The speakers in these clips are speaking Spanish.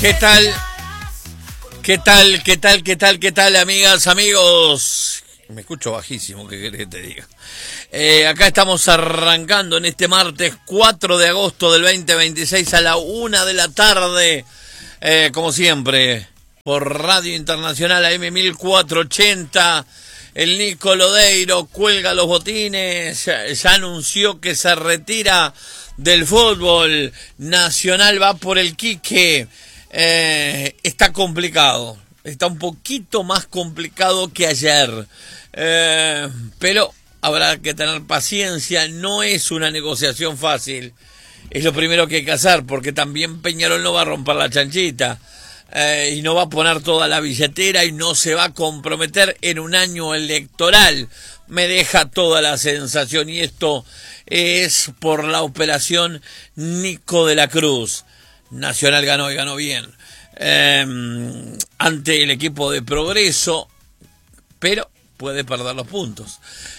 ¿Qué tal? ¿Qué tal, amigas, amigos? Me escucho bajísimo, ¿qué querés que te diga? Acá estamos arrancando en este martes 4 de agosto del 2026 a la 1 de la tarde, como siempre, por Radio Internacional AM 1480. El Nico Lodeiro cuelga los botines, ya anunció que se retira del fútbol. Nacional va por el Quique. Está complicado, está un poquito más complicado que ayer, pero habrá que tener paciencia. No es una negociación fácil, es lo primero que hay que hacer, porque también Peñarol no va a romper la chanchita, y no va a poner toda la billetera y no se va a comprometer en un año electoral. Me deja toda la sensación, y esto es por la operación Nico de la Cruz. Nacional ganó y ganó bien ante el equipo de Progreso, pero puede perder los puntos.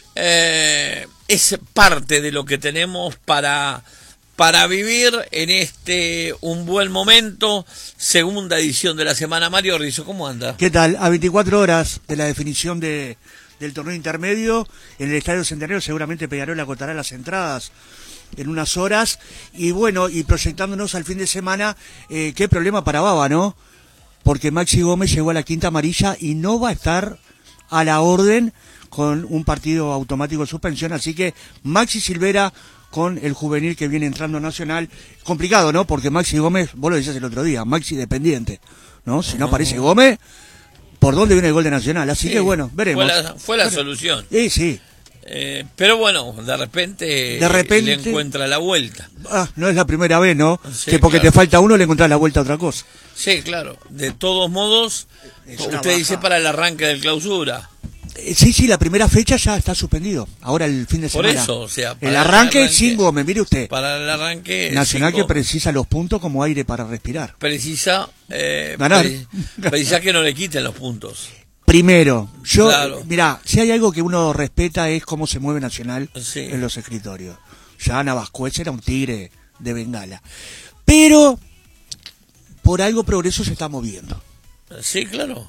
Es parte de lo que tenemos para vivir en un buen momento. Segunda edición de la semana. Mario Rizzo, ¿cómo anda? ¿Qué tal? A 24 horas de la definición del torneo intermedio en el Estadio Centenario, seguramente Peñarol agotará las entradas en unas horas, y bueno, y proyectándonos al fin de semana, qué problema para Baba, ¿no? Porque Maxi Gómez llegó a la quinta amarilla y no va a estar a la orden con un partido automático de suspensión, así que Maxi Silvera con el juvenil que viene entrando Nacional. Complicado, ¿no? Porque Maxi Gómez, vos lo decías el otro día, Maxi dependiente, ¿no? Si no aparece Gómez, ¿por dónde viene el gol de Nacional? Así que bueno, veremos. Fue la solución. Sí. Pero bueno, de repente le encuentra la vuelta. No es la primera vez, ¿no? Sí, que porque claro, te falta uno le encontrás la vuelta a otra cosa. Sí, claro. De todos modos, usted dice para el arranque del clausura. Sí, la primera fecha ya está suspendido. Ahora el fin de semana. Por eso, o sea, el arranque sin Gómez, mire usted. Para el arranque Nacional que precisa los puntos como aire para respirar. Precisa ganar. Precisa que no le quiten los puntos. Primero, Claro. mirá, si hay algo que uno respeta es cómo se mueve Nacional Sí. en los escritorios. Ya Navascuez era un tigre de Bengala. Pero por algo Progreso se está moviendo. Sí, claro.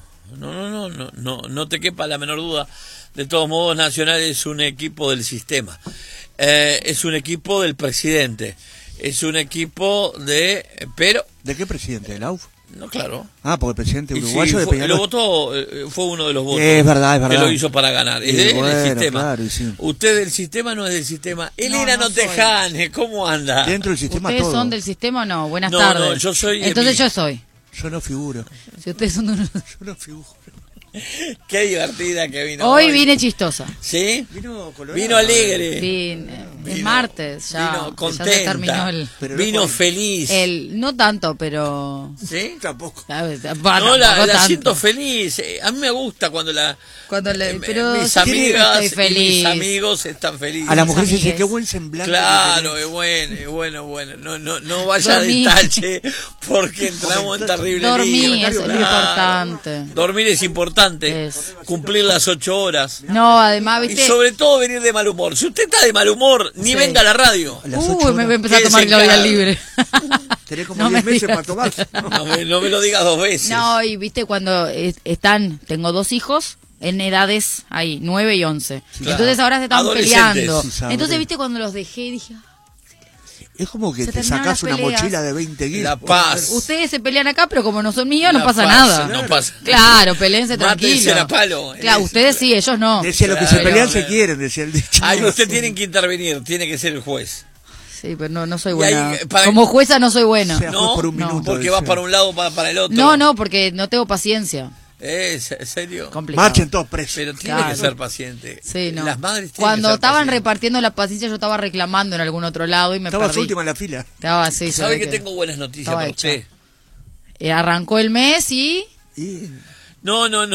No te quepa la menor duda. De todos modos, Nacional es un equipo del sistema. Es un equipo del presidente. Es un equipo pero... ¿De qué presidente? ¿Del AUF? No, claro. Porque el presidente uruguayo de Peñarol lo votó, fue uno de los votos. Es verdad. Que lo hizo para ganar. Es del sistema. Claro, sí. Usted del sistema, no es del sistema. Elena Notejane, ¿cómo anda? Dentro del sistema ¿Ustedes todo. son del sistema o no? Buenas No, tardes. no, yo soy Entonces Emilio. yo soy. Yo no figuro. Si ustedes son de unos... Yo no figuro. Qué divertida que vino Hoy vine chistosa. ¿Sí? Vino colorado. Vino alegre. Sí, es Vino- martes ya. Vino Ya se contenta. terminó Pero Vino no- feliz. no tanto, pero... ¿Sí? Tampoco. ¿sabes? No, Tampoco la tanto. siento feliz. A mí me gusta cuando Pero mis sí, amigas estoy y mis feliz. amigos están felices. A la mujer se dice, amigues. qué buen semblante. Claro, que es bueno. No vaya Dormí. de tache, porque entramos en terrible Dormí, lío. eso es lo Claro. importante. Dormir es importante. Es. Cumplir las 8 horas. No, además, Y ¿viste? sobre todo venir de mal humor. Si usted está de mal humor, ni Sí. venga a la radio. A las 8 me voy a horas. empezar a tomar Quédese Claudia acá. libre. Tenés como No 10 me meses digas. para tomar. No me lo diga 2 veces. No, y viste cuando tengo 2 hijos en edades ahí, 9 y 11. Claro. Entonces ahora se están Adolescentes. peleando. Sí, sabe. Entonces, viste, cuando los dejé, dije, Es como que Se te terminaron sacás las una peleas. mochila de 20 kilos. La paz. ustedes se pelean acá, pero como no son míos, no La pasa paz, nada. no pasa. Claro, peleense Mátense tranquilos. a palo. Claro, ustedes sí, ellos no. Decía, los que Claro. se pelean se quieren, decía el dicho. Ahí usted tiene que intervenir, tiene que ser el juez. Sí, pero no soy Y buena. ahí, para- Como jueza no soy buena. O sea, No, fue por un no, minuto. Porque va para un lado, para el otro. No, porque no tengo paciencia. ¿En serio? Complicado. Marchen todos presos. Pero tiene Claro. que ser paciente. Sí, no. Las madres tienen Cuando que ser estaban pacientes. repartiendo la paciencia, yo estaba reclamando en algún otro lado y me Estabas perdí. última en la fila. Estaba así. se ¿Sabe ve que tengo buenas noticias estaba para hecha. usted? Arrancó el mes y... Y No, no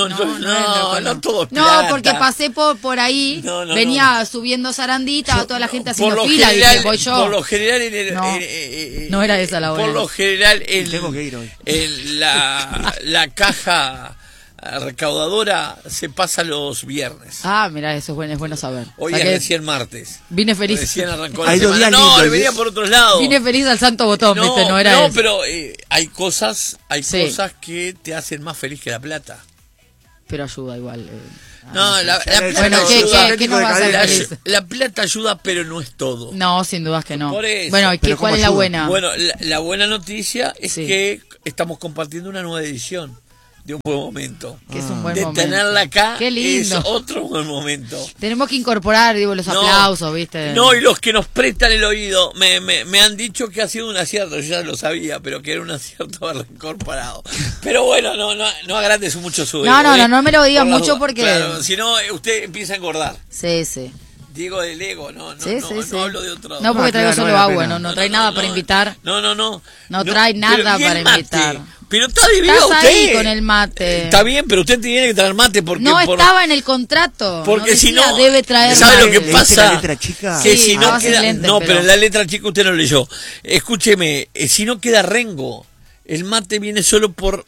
todo es No, plata. porque pasé por ahí, No, venía subiendo zarandita, toda la gente Por haciendo lo fila, general, dije, voy yo. Por lo general No, no era esa la hora. Por lo general Tengo que ir hoy. en la caja recaudadora se pasa los viernes. Ah, mira, eso es bueno saber. Hoy O sea es que recién martes. vine feliz. Recién arrancó la Hay 2 semana. días No, lindos, venía por otros lados. Vine feliz al santo botón, ¿viste? No era eso. pero hay cosas Sí. que te hacen más feliz que la plata. Pero ayuda igual. No, la plata Bueno, ayuda. ¿qué nos va a hacer La, feliz? la plata ayuda, pero no es todo. No, sin dudas que no. Por eso. Bueno, ¿y Pero cuál ¿cómo es la ayuda? buena? Bueno, la buena noticia es Sí. que estamos compartiendo una nueva edición de un buen momento. Que es un buen De momento. tenerla acá Qué lindo. es otro buen momento. Tenemos que incorporar, digo, los aplausos, ¿viste? No, y los que nos prestan el oído me han dicho que ha sido un acierto, yo ya lo sabía, pero que era un acierto haberlo incorporado. Pero bueno, no agrandes mucho su ego. No me lo digas Por las mucho dudas. porque... Claro, si no, usted empieza a engordar. Sí, sí. Digo del ego, no Sí. hablo de otro. No, porque Ah, traigo claro, solo no vale la agua, pena. no trae nada para invitar. No. No trae nada pero, ¿y el para mate? invitar. Pero está divino Estás usted. ahí con el mate. Está bien, pero usted tiene que traer mate porque No estaba en el contrato. porque no si decía, no, debe traer ¿sabe mate. lo que ¿Leíste pasa? la letra chica? Que Sí, si no estaba sin queda, lentes, no, pero- pero en la letra chica usted no leyó. Escúcheme, si no queda rengo, el mate viene solo por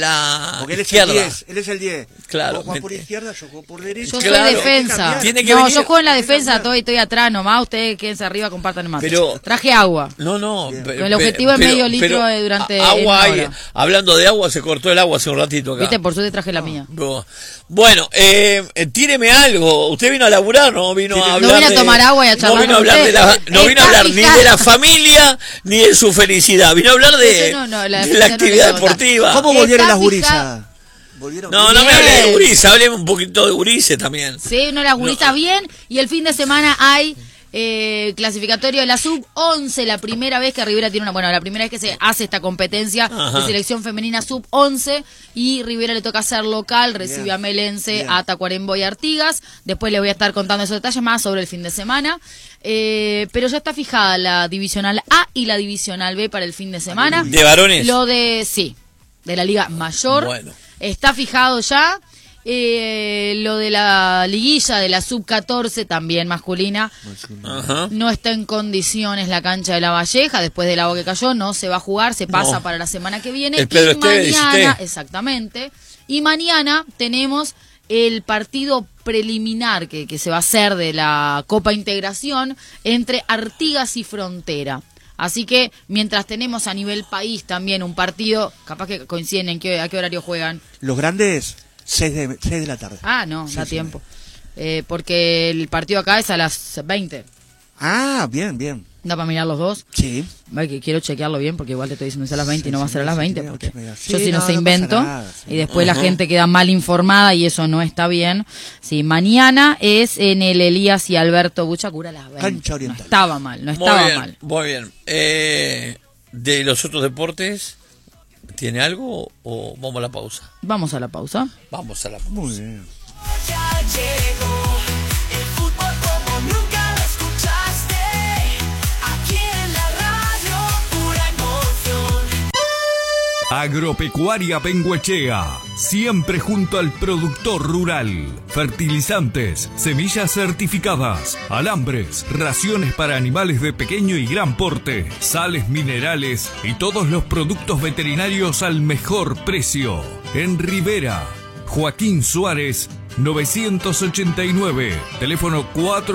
la Porque él es izquierda. el 10, él es el 10. Claro, Vos jugás por me- izquierda, yo juego por derecha. Yo Claro. soy defensa. Tiene que no, venir- yo juego en la defensa, cambiar. estoy atrás nomás. Ustedes quédense arriba, compartan el mate. Pero- Traje agua. No. Bien. pe- Con el objetivo de pero- medio litro pero durante agua una hay. hora. Hablando de agua, se cortó el agua hace un ratito acá. Viste, por suerte traje la mía. Bueno, tíreme algo. ¿Usted vino a laburar, no vino a No hablar vine a tomar agua y a charlar No vino a con hablar, usted. no vino a Está hablar ni fijado. de la familia ni de su felicidad. Vino a hablar de, Eso no, la de la felicidad no actividad le toca. deportiva. ¿Cómo Está volvieron las fija- gurisas? ¿Volvieron? No me Bien. hable de Gurice, hábleme un poquito de Gurice también. Sí, uno las guritas bien. Y el fin de semana hay clasificatorio de la sub-11, la primera vez que Rivera tiene la primera vez que se hace esta competencia Ajá. de selección femenina sub-11 y Rivera le toca ser local, recibe Bien. a Melense, Bien. a Tacuarembó y Artigas. Después le voy a estar contando esos detalles más sobre el fin de semana. Pero ya está fijada la divisional A y la divisional B para el fin de semana. ¿De varones? De la Liga Mayor. Bueno. Está fijado ya. Lo de la liguilla de la sub-14 también masculina. Ajá. No está en condiciones la cancha de La Valleja. Después del agua que cayó, no se va a jugar. Se pasa No. para la semana que viene. El Pedro y Esteves, dice mañana, usted. exactamente. Y mañana tenemos el partido preliminar que se va a hacer de la Copa Integración entre Artigas y Frontera. Así que mientras tenemos a nivel país también un partido, capaz que coinciden en a qué horario juegan. Los grandes, 6 de la tarde. Ah, no, Sí, da sí. tiempo. Porque el partido acá es a las 20. Ah, bien. ¿Da para mirar los dos? Sí. Ay, que quiero chequearlo bien porque igual te estoy diciendo es a las 20 y no va a ser a las 20. Porque 8:30. yo Sí, si no no, se no invento pasa nada, sí. y después Ajá. la gente queda mal informada y eso no está bien. Sí, mañana es en el Elías y Alberto Buchacura a las 20. Cancha Oriental. No estaba mal, no estaba mal. Muy bien. De los otros deportes, ¿tiene algo o vamos a la pausa? Vamos a la pausa. Vamos a la pausa. Muy bien. Ya llegó el fútbol como nunca lo escuchaste. Aquí en la radio, pura emoción. Agropecuaria Bengoechea, siempre junto al productor rural. Fertilizantes, semillas certificadas, alambres, raciones para animales de pequeño y gran porte, sales minerales y todos los productos veterinarios al mejor precio. En Rivera, Joaquín Suárez, 989, teléfono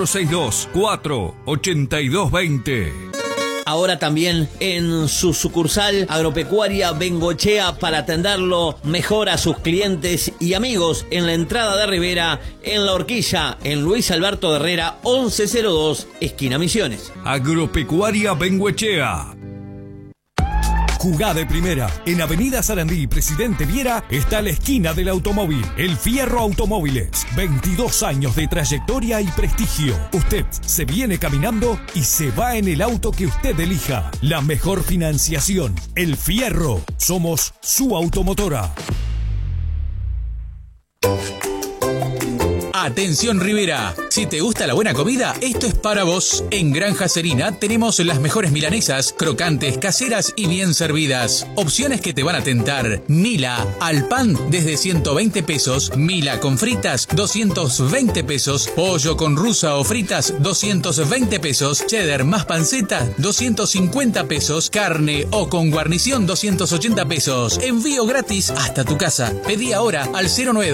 462-48220. Ahora también en su sucursal Agropecuaria Bengoechea para atenderlo mejor a sus clientes y amigos en la entrada de Rivera, en La Horquilla, en Luis Alberto Herrera, 1102, esquina Misiones. Agropecuaria Bengoechea. Jugá de primera. En Avenida Sarandí, Presidente Viera, está la esquina del automóvil. El Fierro Automóviles. 22 años de trayectoria y prestigio. Usted se viene caminando y se va en el auto que usted elija. La mejor financiación. El Fierro. Somos su automotora. Atención Rivera, Si te gusta la buena comida, esto es para vos. En Granja Celina tenemos las mejores milanesas, crocantes, caseras y bien servidas. Opciones que te van a tentar. Mila al pan desde 120 pesos. Mila con fritas, 220 pesos. Pollo con rusa o fritas, 220 pesos. Cheddar más panceta, 250 pesos. Carne o con guarnición, 280 pesos. Envío gratis hasta tu casa. Pedí ahora al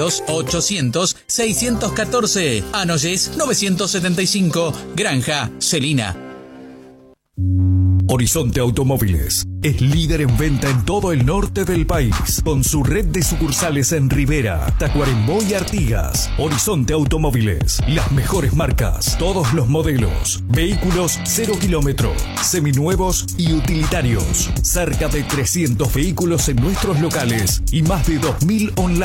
092-800-614. Anoyes 975. Granja Celina. Horizonte Automóviles es líder en venta en todo el norte del país, con su red de sucursales en Rivera, Tacuarembó y Artigas. Horizonte Automóviles, las mejores marcas, todos los modelos, vehículos 0 kilómetro, seminuevos y utilitarios. Cerca de 300 vehículos en nuestros locales y más de 2000 online.